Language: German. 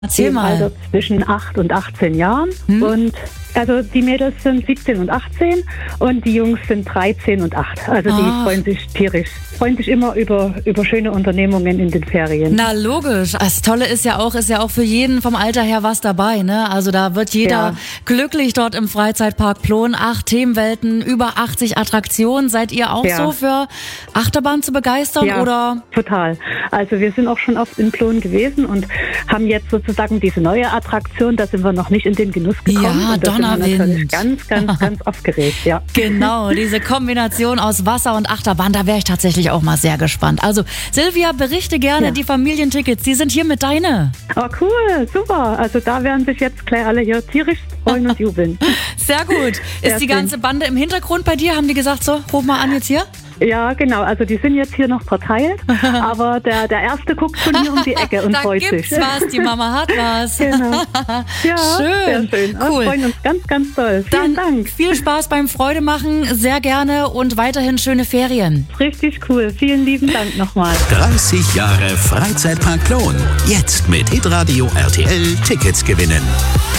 Erzähl mal. Also zwischen 8 und 18 Jahren. Und also die Mädels sind 17 und 18 und die Jungs sind 13 und 8. Also die freuen sich tierisch. Freuen sich immer über schöne Unternehmungen in den Ferien. Na logisch. Das Tolle ist ja auch für jeden vom Alter her was dabei, ne? Also da wird jeder glücklich dort im Freizeitpark Plon. 8 Themenwelten, über 80 Attraktionen. Seid ihr auch so für Achterbahn zu begeistern, oder? Total. Also wir sind auch schon oft in Plon gewesen und haben jetzt sozusagen diese neue Attraktion. Da sind wir noch nicht in den Genuss gekommen. Ja, Donnerwind. Ganz aufgeregt, ja. Genau, diese Kombination aus Wasser und Achterbahn, da wäre ich tatsächlich auch mal sehr gespannt. Also Silvia, berichte gerne, die Familientickets, die sind hiermit deine. Oh cool, super. Also da werden sich jetzt gleich alle hier tierisch freuen und jubeln. Sehr gut. Ist die ganze Bande im Hintergrund bei dir? Haben die gesagt, so, ruf mal an jetzt hier? Ja, genau. Also die sind jetzt hier noch verteilt, aber der Erste guckt von hier um die Ecke und freut sich. Da gibt's was, die Mama hat was. Genau. Ja, schön. Sehr schön. Cool. Wir freuen uns ganz toll. Vielen Dank. Viel Spaß beim Freude machen, sehr gerne und weiterhin schöne Ferien. Richtig cool. Vielen lieben Dank nochmal. 30 Jahre Freizeitpark Plon. Jetzt mit Hitradio RTL Tickets gewinnen.